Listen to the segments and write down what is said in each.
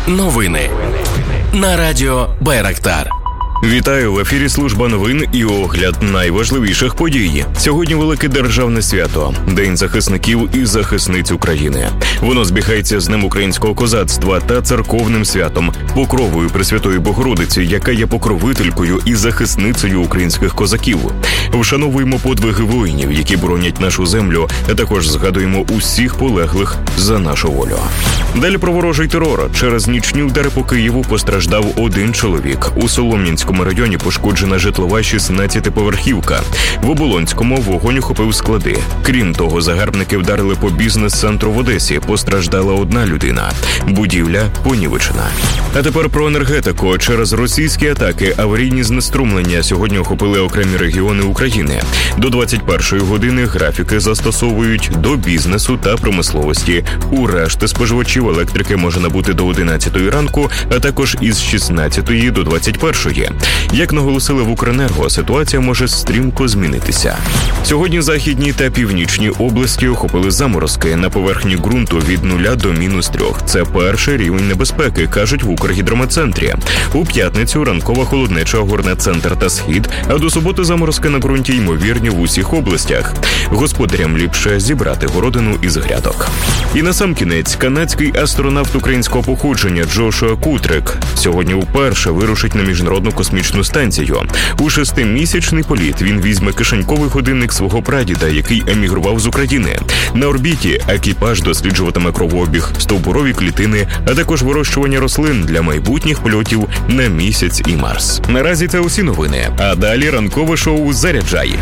Новини на радіо Байрактар. Вітаю, в ефірі служба новин і огляд найважливіших подій. Сьогодні велике державне свято – День захисників і захисниць України. Воно збігається з Днем українського козацтва та церковним святом – Покровою Пресвятої Богородиці, яка є покровителькою і захисницею українських козаків. Вшановуємо подвиги воїнів, які боронять нашу землю, а також згадуємо усіх полеглих за нашу волю. Далі про ворожий терор. Через нічні удари по Києву постраждав один чоловік. У Солом'янському районі пошкоджена житлова 16-поверхівка. В Оболонському вогонь охопив склади. Крім того, загарбники вдарили по бізнес-центру в Одесі. Постраждала одна людина. Будівля понівечена. А тепер про енергетику. Через російські атаки аварійні знеструмлення сьогодні охопили окремі регіони України. До 21-ї години графіки застосовують до бізнесу та промисловості. У решти споживачів електрики може набути до 11-ї ранку, а також із 16-ї до 21-ї. Як наголосили в Укренерго, ситуація може стрімко змінитися. Сьогодні західні та північні області охопили заморозки на поверхні ґрунту від 0 до -3. Це перший рівень небезпеки, кажуть в Укргідрометцентрі. У п'ятницю ранкова холоднеча огорне центр та схід, а до суботи заморозки на ґрунті ймовірні в усіх областях. Господарям ліпше зібрати городину із грядок. І насамкінець, канадський астронавт українського походження Джошуа Кутрик сьогодні вперше вирушить на Міжнародну космічну станцію. У 6-місячний політ він візьме кишеньковий годинник свого прадіда, який емігрував з України. На орбіті екіпаж досліджуватиме кровообіг, стовбурові клітини, а також вирощування рослин для майбутніх польотів на Місяць і Марс. Наразі це усі новини, а далі ранкове шоу «Заряджай».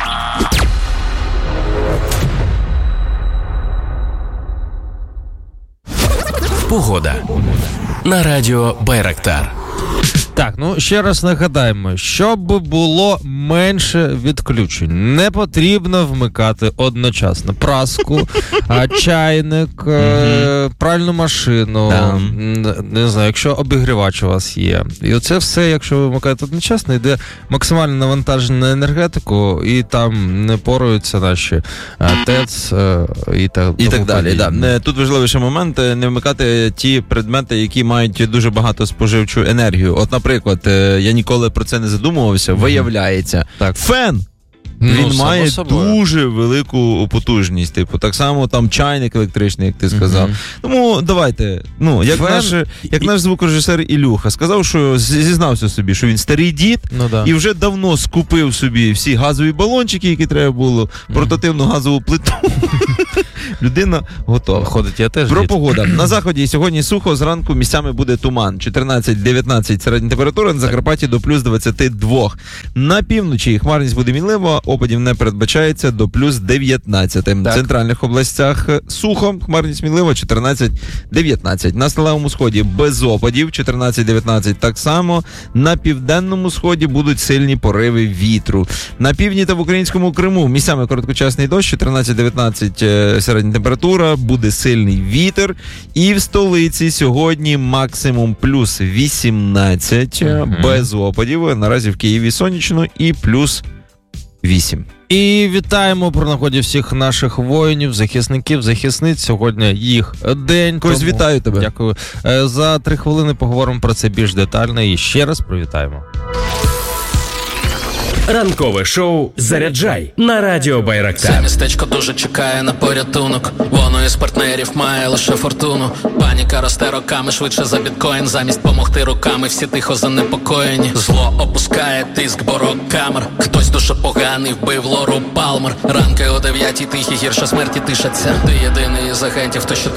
Погода на радіо Байрактар. Так, ще раз нагадаємо, щоб було менше відключень, не потрібно вмикати одночасно праску, чайник, пральну машину, не знаю, якщо обігрівач у вас є. І оце все, якщо ви вмикаєте одночасно, йде максимальне навантаження на енергетику, і там не поруються наші ТЕЦ і так далі. Да. Тут важливий ще момент, не вмикати ті предмети, які мають дуже багато споживчу енергію. От, наприклад, я ніколи про це не задумувався, виявляється, фен! Він має дуже велику потужність, так само там чайник електричний, як ти сказав. Тому давайте, як наш звукорежисер Ілюха сказав, що зізнався собі, що він старий дід і вже давно скупив собі всі газові балончики, які треба було, портативну газову плиту. Людина готова. Ходить, я теж Про погоду. На заході сьогодні сухо, зранку місцями буде туман. 14-19 середня температура, на Закарпатті до плюс 22. На півночі хмарність буде мінлива, опадів не передбачається до плюс 19. В центральних областях сухо, хмарність мінлива, 14-19. На сталевому сході без опадів, 14-19 так само. На південному сході будуть сильні пориви вітру. На півдні та в українському Криму місцями короткочасний дощ, 14-19 середня температура, буде сильний вітер. І в столиці сьогодні максимум плюс 18, без опадів. Наразі в Києві сонячно і плюс 8. І вітаємо про нагоді всіх наших воїнів, захисників, захисниць. Сьогодні їх день. Кось, вітаю тебе. Дякую. За 3 хвилини поговоримо про це більш детально і ще раз привітаємо. Ранкове шоу «Заряджай» на радіо Байрактар. Це містечко дуже чекає на порятунок. Воно із партнерів має лише фортуну. Паніка росте роками швидше за біткоін. Замість помогти руками всі тихо занепокоєні. Зло опускає тиск борокамер. Хтось дуже поганий вбив Лору Палмер. Ранки о 9 тихі, гірше смерті тишаться. Ти єдиний із агентів, хто ще